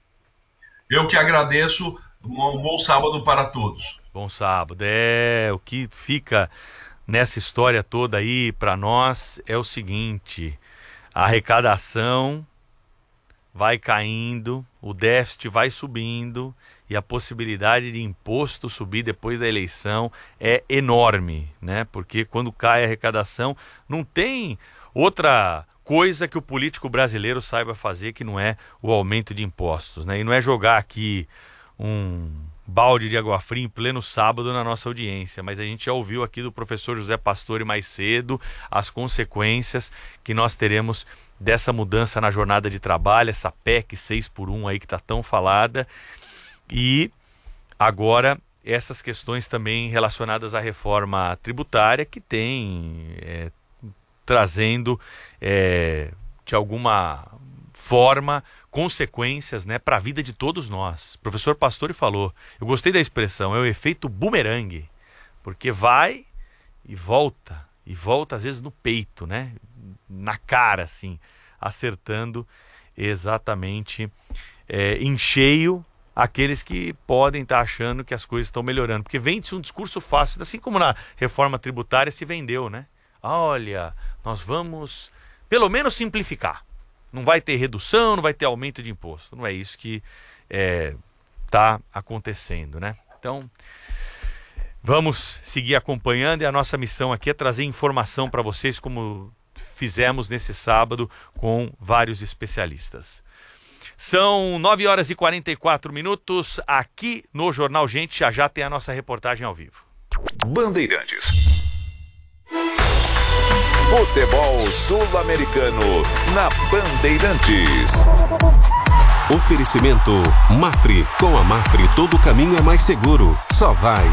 Eu que agradeço. Um bom sábado para todos. Bom sábado. O que fica nessa história toda aí para nós é o seguinte: a arrecadação vai caindo, o déficit vai subindo e a possibilidade de imposto subir depois da eleição é enorme, né? Porque quando cai a arrecadação, não tem outra coisa que o político brasileiro saiba fazer que não é o aumento de impostos, né? E não é jogar aqui um balde de água fria em pleno sábado na nossa audiência, mas a gente já ouviu aqui do professor José Pastore mais cedo as consequências que nós teremos dessa mudança na jornada de trabalho, essa PEC 6x1 aí que está tão falada, e agora essas questões também relacionadas à reforma tributária que tem trazendo de alguma forma consequências, né, para a vida de todos nós. O professor Pastore falou, eu gostei da expressão, é o efeito bumerangue, porque vai e volta às vezes no peito, né, na cara assim, acertando exatamente em cheio aqueles que podem estar achando que as coisas estão melhorando, porque vende-se um discurso fácil, assim como na reforma tributária se vendeu, né? Olha, nós vamos pelo menos simplificar. Não vai ter redução, não vai ter aumento de imposto. Não é isso que está acontecendo, né? Então, vamos seguir acompanhando e a nossa missão aqui é trazer informação para vocês, como fizemos nesse sábado com vários especialistas. São 9h44 aqui no Jornal Gente. Já tem a nossa reportagem ao vivo. Bandeirantes. Futebol sul-americano na Bandeirantes. Oferecimento Mafre. Com a Mafre, todo caminho é mais seguro. Só vai.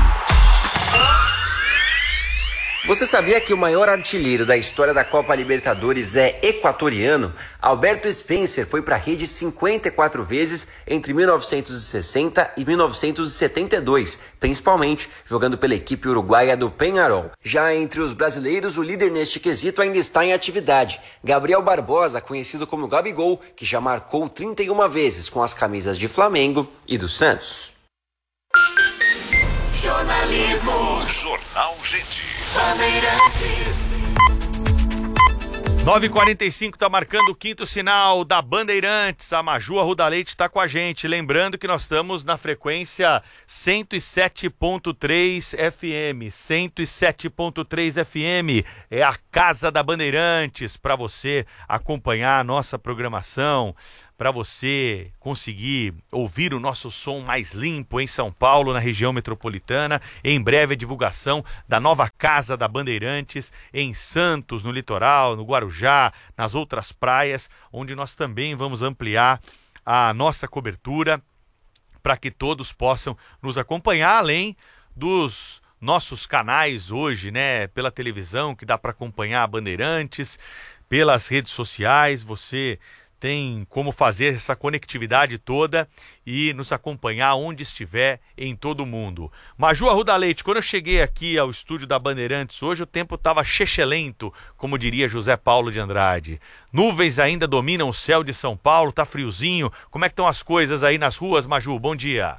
Você sabia que o maior artilheiro da história da Copa Libertadores é equatoriano? Alberto Spencer foi para a rede 54 vezes entre 1960 e 1972, principalmente jogando pela equipe uruguaia do Peñarol. Já entre os brasileiros, o líder neste quesito ainda está em atividade. Gabriel Barbosa, conhecido como Gabigol, que já marcou 31 vezes com as camisas de Flamengo e do Santos. Jornalismo. Jornal Gente. Bandeirantes. 9h45 tá marcando o quinto sinal da Bandeirantes. A Maju Arruda Leite está com a gente. Lembrando que nós estamos na frequência 107.3 FM. 107.3 FM é a Casa da Bandeirantes para você acompanhar a nossa programação, para você conseguir ouvir o nosso som mais limpo em São Paulo, na região metropolitana. Em breve a divulgação da nova Casa da Bandeirantes em Santos, no litoral, no Guarujá, nas outras praias, onde nós também vamos ampliar a nossa cobertura para que todos possam nos acompanhar, além dos nossos canais hoje, né, pela televisão, que dá para acompanhar a Bandeirantes, pelas redes sociais. Você tem como fazer essa conectividade toda e nos acompanhar onde estiver em todo o mundo. Maju Arruda Leite, quando eu cheguei aqui ao estúdio da Bandeirantes hoje, o tempo estava chechelento, como diria José Paulo de Andrade. Nuvens ainda dominam o céu de São Paulo, tá friozinho. Como é que estão as coisas aí nas ruas, Maju? Bom dia.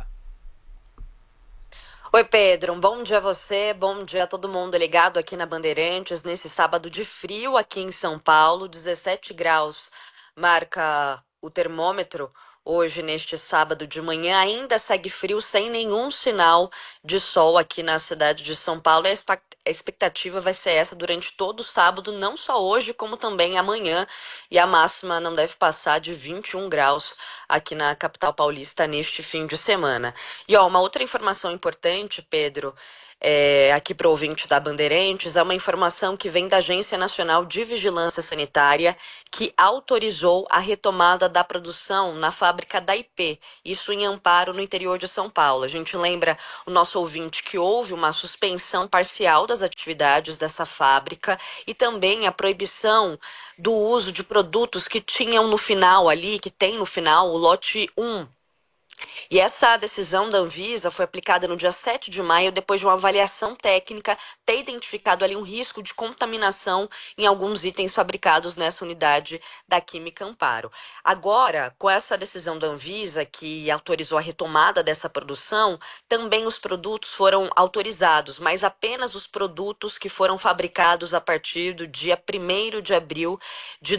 Oi, Pedro, um bom dia a você, bom dia a todo mundo ligado aqui na Bandeirantes, nesse sábado de frio aqui em São Paulo, 17 graus. Marca o termômetro hoje, neste sábado de manhã. Ainda segue frio, sem nenhum sinal de sol aqui na cidade de São Paulo. A expectativa vai ser essa durante todo o sábado, não só hoje, como também amanhã. E a máxima não deve passar de 21 graus aqui na capital paulista neste fim de semana. E uma outra informação importante, Pedro, aqui para o ouvinte da Bandeirantes, é uma informação que vem da Agência Nacional de Vigilância Sanitária, que autorizou a retomada da produção na fábrica da IP, isso em Amparo, no interior de São Paulo. A gente lembra o nosso ouvinte que houve uma suspensão parcial das atividades dessa fábrica e também a proibição do uso de produtos que tinham no final ali, que tem no final o lote 1. E essa decisão da Anvisa foi aplicada no dia 7 de maio, depois de uma avaliação técnica ter identificado ali um risco de contaminação em alguns itens fabricados nessa unidade da Química Amparo. Agora, com essa decisão da Anvisa, que autorizou a retomada dessa produção, também os produtos foram autorizados, mas apenas os produtos que foram fabricados a partir do dia 1º de abril de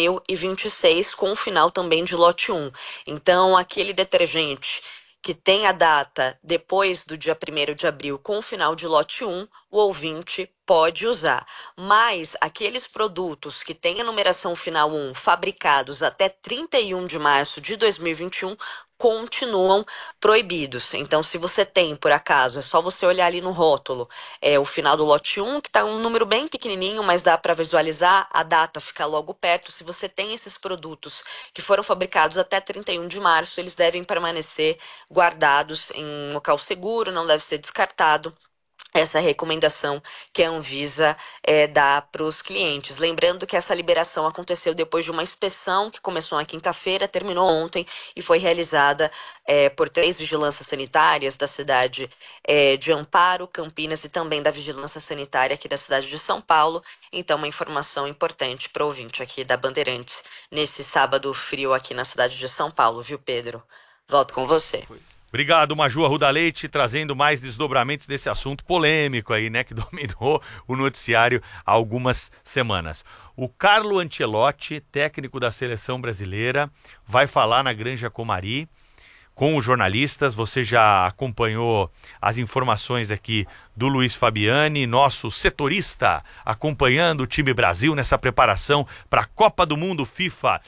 2026, com o final também de lote 1. Então, aquele detergente que tem a data depois do dia 1º de abril com o final de lote 1, o ouvinte pode usar. Mas aqueles produtos que têm a numeração final 1 fabricados até 31 de março de 2021 continuam proibidos. Então, se você tem, por acaso, é só você olhar ali no rótulo, o final do lote 1, que está um número bem pequenininho, mas dá para visualizar, a data fica logo perto. Se você tem esses produtos que foram fabricados até 31 de março, eles devem permanecer guardados em um local seguro, não deve ser descartado. Essa recomendação que a Anvisa dá para os clientes. Lembrando que essa liberação aconteceu depois de uma inspeção que começou na quinta-feira, terminou ontem e foi realizada por 3 vigilâncias sanitárias da cidade de Amparo, Campinas e também da Vigilância Sanitária aqui da cidade de São Paulo. Então, uma informação importante para o ouvinte aqui da Bandeirantes nesse sábado frio aqui na cidade de São Paulo, viu, Pedro? Volto com você. Obrigado, Maju Arruda Leite, trazendo mais desdobramentos desse assunto polêmico aí, né, que dominou o noticiário há algumas semanas. O Carlo Ancelotti, técnico da seleção brasileira, vai falar na Granja Comari com os jornalistas. Você já acompanhou as informações aqui do Luiz Fabiani, nosso setorista, acompanhando o time Brasil nessa preparação para a Copa do Mundo FIFA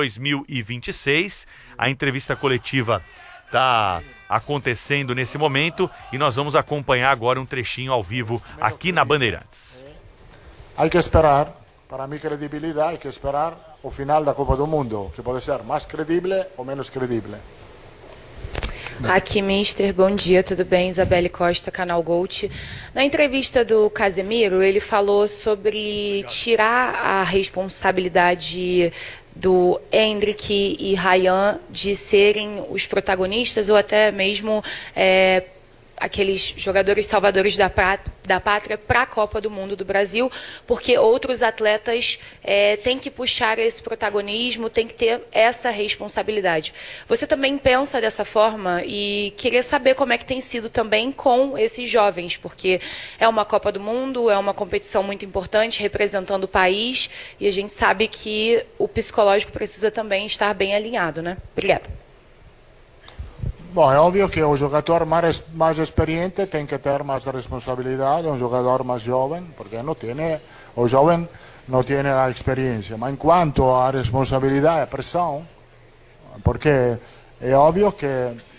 2026. A entrevista coletiva está acontecendo nesse momento e nós vamos acompanhar agora um trechinho ao vivo aqui na Bandeirantes. Hay que esperar Para mí credibilidad hay que esperar o final da Copa do Mundo, que pode ser mais credível ou menos credível. Aqui, Mister, bom dia, tudo bem? Isabelle Costa, Canal Gold. Na entrevista do Casemiro, ele falou sobre tirar a responsabilidade do Endrick e Ryan de serem os protagonistas ou até mesmo aqueles jogadores salvadores da pátria para a Copa do Mundo do Brasil, porque outros atletas têm que puxar esse protagonismo, têm que ter essa responsabilidade. Você também pensa dessa forma e queria saber como é que tem sido também com esses jovens, porque é uma Copa do Mundo, é uma competição muito importante, representando o país, e a gente sabe que o psicológico precisa também estar bem alinhado, né? Obrigada. Bom, é óbvio que o jogador mais experiente tem que ter mais responsabilidade, um jogador mais jovem, porque o jovem não tem a experiência. Mas enquanto a responsabilidade e a pressão, porque é óbvio que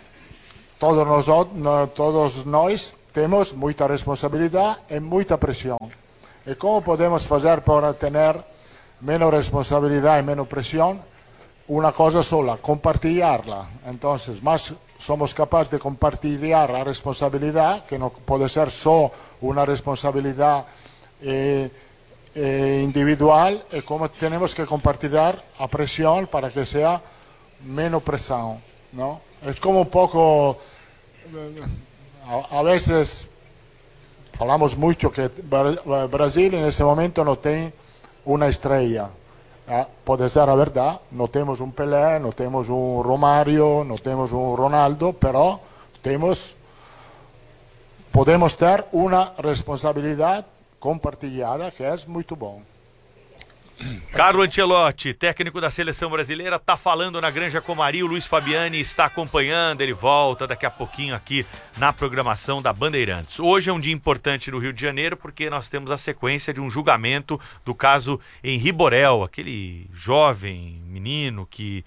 todos nós temos muita responsabilidade e muita pressão. E como podemos fazer para ter menos responsabilidade e menos pressão? Una cosa sola, compartillarla. Entonces, más somos capaces de compartilhar a responsabilidad, que no puede ser só una responsabilidad individual, y como tenemos que compartilhar a presión para que sea menos presión, ¿no? Es como un poco, a veces falamos mucho que Brasil en ese momento no tiene una estrella. Pode ser a verdade, não temos um Pelé, não temos um Romário, não temos um Ronaldo, pero podemos ter uma responsabilidade compartilhada que é muito bom. Carlo Ancelotti, técnico da seleção brasileira, está falando na Granja Comari. O Luiz Fabiani está acompanhando, ele volta daqui a pouquinho aqui na programação da Bandeirantes. Hoje é um dia importante no Rio de Janeiro porque nós temos a sequência de um julgamento do caso Henri Borel, aquele jovem menino que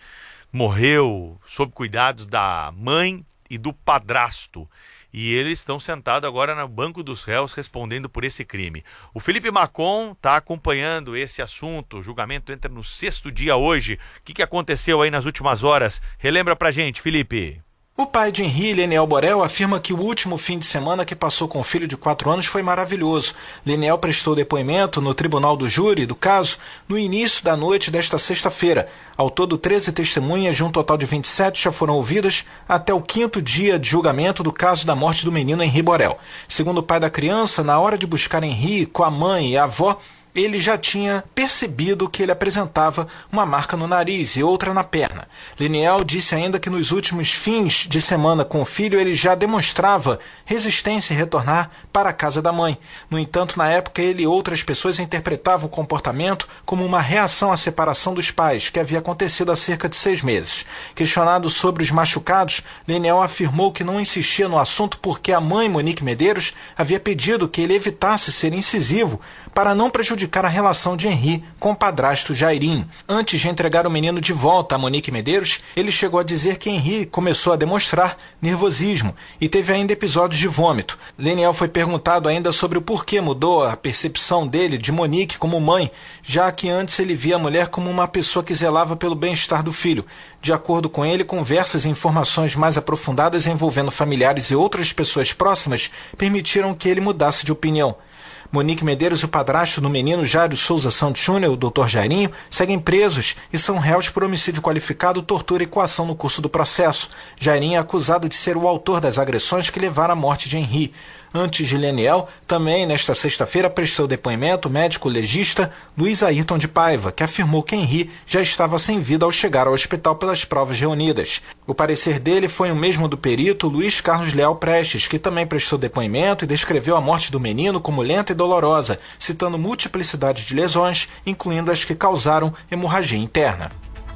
morreu sob cuidados da mãe e do padrasto. E eles estão sentados agora no banco dos réus respondendo por esse crime. O Felipe Macon está acompanhando esse assunto. O julgamento entra no 6º dia hoje. O que aconteceu aí nas últimas horas? Relembra pra gente, Felipe. O pai de Henri, Leniel Borel, afirma que o último fim de semana que passou com o filho de 4 anos foi maravilhoso. Leniel prestou depoimento no tribunal do júri do caso no início da noite desta sexta-feira. Ao todo, 13 testemunhas de um total de 27 já foram ouvidas até o 5º dia de julgamento do caso da morte do menino Henri Borel. Segundo o pai da criança, na hora de buscar Henri com a mãe e a avó, ele já tinha percebido que ele apresentava uma marca no nariz e outra na perna. Leniel disse ainda que nos últimos fins de semana com o filho ele já demonstrava resistência em retornar para a casa da mãe. No entanto, na época, ele e outras pessoas interpretavam o comportamento como uma reação à separação dos pais, que havia acontecido há cerca de 6 meses. Questionado sobre os machucados, Leniel afirmou que não insistia no assunto porque a mãe, Monique Medeiros, havia pedido que ele evitasse ser incisivo para não prejudicar a relação de Henri com o padrasto Jairinho. Antes de entregar o menino de volta a Monique Medeiros, ele chegou a dizer que Henri começou a demonstrar nervosismo e teve ainda episódios de vômito. Leniel foi perguntado ainda sobre o porquê mudou a percepção dele de Monique como mãe, já que antes ele via a mulher como uma pessoa que zelava pelo bem-estar do filho. De acordo com ele, conversas e informações mais aprofundadas envolvendo familiares e outras pessoas próximas permitiram que ele mudasse de opinião. Monique Medeiros e o padrasto do menino Jairo Souza Santos Júnior, o Dr. Jairinho, seguem presos e são réus por homicídio qualificado, tortura e coação no curso do processo. Jairinho é acusado de ser o autor das agressões que levaram à morte de Henri. Antes de Leniel, também nesta sexta-feira prestou depoimento o médico legista Luiz Ayrton de Paiva, que afirmou que Henri já estava sem vida ao chegar ao hospital pelas provas reunidas. O parecer dele foi o mesmo do perito Luiz Carlos Leal Prestes, que também prestou depoimento e descreveu a morte do menino como lenta e dolorosa, citando multiplicidade de lesões, incluindo as que causaram hemorragia interna.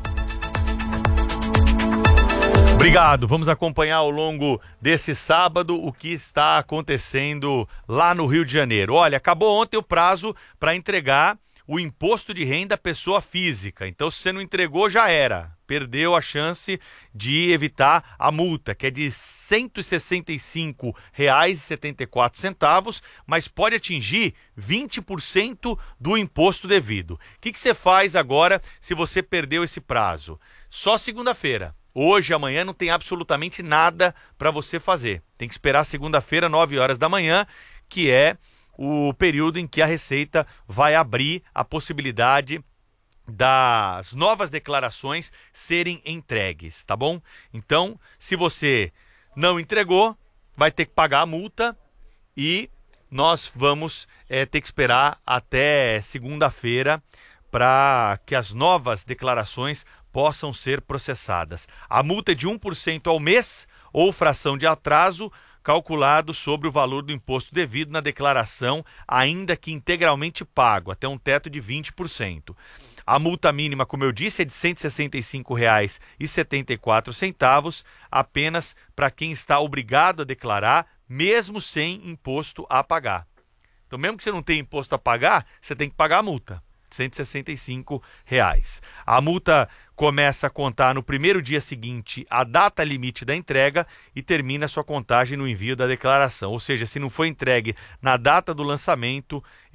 Obrigado. Vamos acompanhar ao longo desse sábado o que está acontecendo lá no Rio de Janeiro. Olha, acabou ontem o prazo para entregar o imposto de renda à pessoa física. Então, se você não entregou, já era. Perdeu a chance de evitar a multa, que é de R$ 165,74, mas pode atingir 20% do imposto devido. O que você faz agora se você perdeu esse prazo? Só segunda-feira. Hoje, amanhã, não tem absolutamente nada para você fazer. Tem que esperar segunda-feira, 9 horas da manhã, que é o período em que a Receita vai abrir a possibilidade das novas declarações serem entregues, tá bom? Então, se você não entregou, vai ter que pagar a multa e nós vamos ter que esperar até segunda-feira para que as novas declarações possam ser processadas. A multa é de 1% ao mês ou fração de atraso calculado sobre o valor do imposto devido na declaração, ainda que integralmente pago, até um teto de 20%. A multa mínima, como eu disse, é de R$ 165,74, apenas para quem está obrigado a declarar, mesmo sem imposto a pagar. Então, mesmo que você não tenha imposto a pagar, você tem que pagar a multa, R$ 165. A multa começa a contar no primeiro dia seguinte à data limite da entrega e termina a sua contagem no envio da declaração. Ou seja, se não foi entregue na data do lançamento,